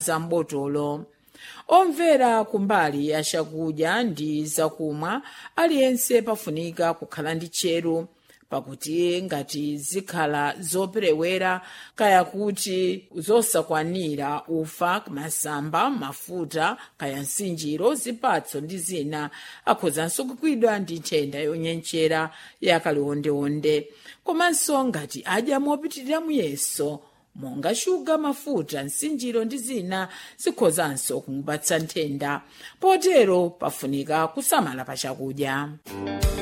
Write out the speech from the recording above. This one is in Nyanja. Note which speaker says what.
Speaker 1: za mbotolo. Omvera kumbali ya chakudya ndi zakumwa, aliyense pafunika kukhala ndi tcheru, pakuti ngati zikhala zoperewera kaya kuti zosakwanira ufa, masamba, mafuta, kaya msinjiro, zipatso ndi zina, akhozanso kugwidwa ndi nthenda yonyenchera yakaliwondeonde. Komanso ngati adya mopitirira muyeso, monga shuga, mafuta, msinjiro ndi zina, zikhozanso kumupatsa nthenda. Potero pafunika kusamala pa chakudya.